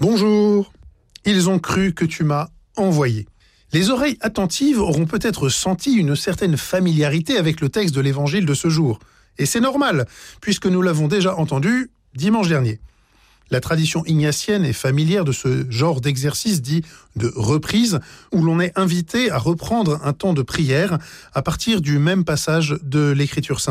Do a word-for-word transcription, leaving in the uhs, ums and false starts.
Bonjour, ils ont cru que tu m'as envoyé. Les oreilles attentives auront peut-être senti une certaine familiarité avec le texte de l'évangile de ce jour. Et c'est normal, puisque nous l'avons déjà entendu dimanche dernier. La tradition ignatienne est familière de ce genre d'exercice dit de reprise, où l'on est invité à reprendre un temps de prière à partir du même passage de l'Écriture sainte.